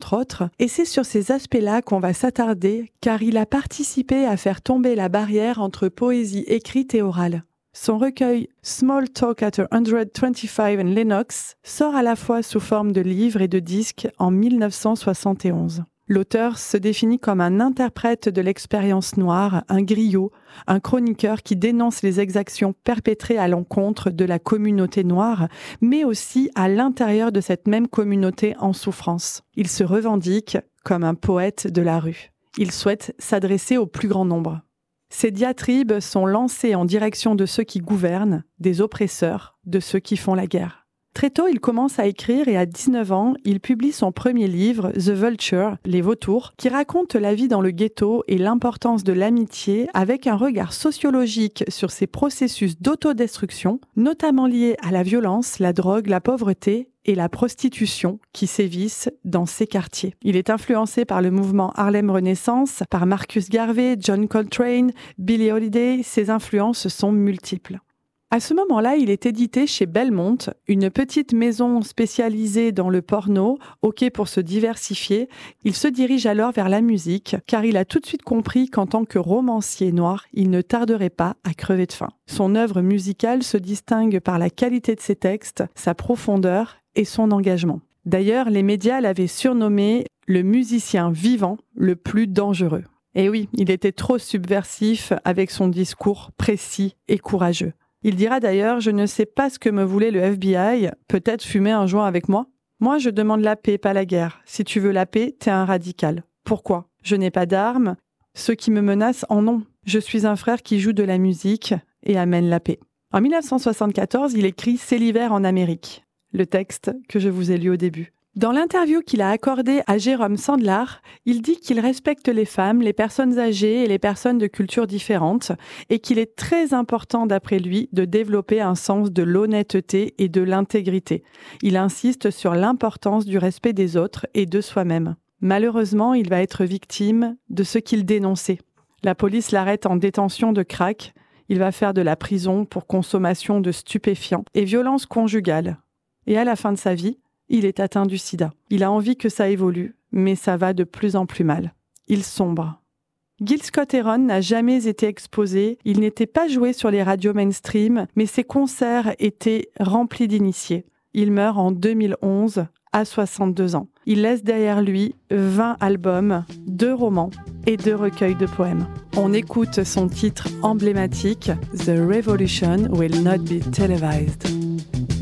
entre autres, et c'est sur ces aspects-là qu'on va s'attarder, car il a participé à faire tomber la barrière entre poésie écrite et orale. Son recueil Small Talk at 125 and Lennox sort à la fois sous forme de livre et de disque en 1971. L'auteur se définit comme un interprète de l'expérience noire, un griot, un chroniqueur qui dénonce les exactions perpétrées à l'encontre de la communauté noire, mais aussi à l'intérieur de cette même communauté en souffrance. Il se revendique comme un poète de la rue. Il souhaite s'adresser au plus grand nombre. Ces diatribes sont lancées en direction de ceux qui gouvernent, des oppresseurs, de ceux qui font la guerre. Très tôt, il commence à écrire et à 19 ans, il publie son premier livre, The Vulture, Les Vautours, qui raconte la vie dans le ghetto et l'importance de l'amitié avec un regard sociologique sur ces processus d'autodestruction, notamment liés à la violence, la drogue, la pauvreté et la prostitution qui sévissent dans ces quartiers. Il est influencé par le mouvement Harlem Renaissance, par Marcus Garvey, John Coltrane, Billie Holiday. Ses influences sont multiples. À ce moment-là, il est édité chez Belmont, une petite maison spécialisée dans le porno, OK pour se diversifier. Il se dirige alors vers la musique, car il a tout de suite compris qu'en tant que romancier noir, il ne tarderait pas à crever de faim. Son œuvre musicale se distingue par la qualité de ses textes, sa profondeur et son engagement. D'ailleurs, les médias l'avaient surnommé le musicien vivant le plus dangereux. Et oui, il était trop subversif avec son discours précis et courageux. Il dira d'ailleurs « Je ne sais pas ce que me voulait le FBI, peut-être fumer un joint avec moi ? Moi, je demande la paix, pas la guerre. Si tu veux la paix, t'es un radical. Pourquoi ? Je n'ai pas d'armes. Ceux qui me menacent en ont. Je suis un frère qui joue de la musique et amène la paix. » En 1974, il écrit « C'est l'hiver en Amérique », le texte que je vous ai lu au début. Dans l'interview qu'il a accordée à Jérôme Sandlar, il dit qu'il respecte les femmes, les personnes âgées et les personnes de cultures différentes et qu'il est très important, d'après lui, de développer un sens de l'honnêteté et de l'intégrité. Il insiste sur l'importance du respect des autres et de soi-même. Malheureusement, il va être victime de ce qu'il dénonçait. La police l'arrête en détention de crack. Il va faire de la prison pour consommation de stupéfiants et violence conjugale. Et à la fin de sa vie, il est atteint du sida. Il a envie que ça évolue, mais ça va de plus en plus mal. Il sombre. Gil Scott-Heron n'a jamais été exposé, il n'était pas joué sur les radios mainstream, mais ses concerts étaient remplis d'initiés. Il meurt en 2011, à 62 ans. Il laisse derrière lui 20 albums, 2 romans et 2 recueils de poèmes. On écoute son titre emblématique, The Revolution Will Not Be Televised.